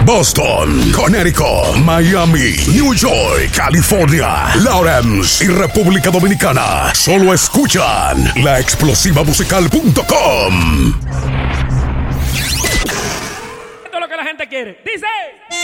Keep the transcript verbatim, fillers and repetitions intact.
Boston, Connecticut, Miami, New York, California, Lawrence y República Dominicana. Solo escuchan la explosiva musical punto com. Esto es lo que la gente quiere. Dice...